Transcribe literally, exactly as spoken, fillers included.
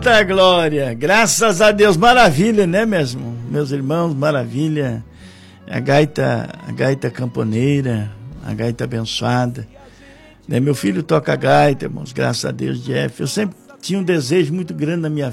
Eita glória, graças a Deus, maravilha, né mesmo? Meus irmãos, maravilha. A gaita, a gaita camponeira, a gaita abençoada. Né? Meu filho toca gaita, irmãos, graças a Deus, Jeff. Eu sempre tinha um desejo muito grande na minha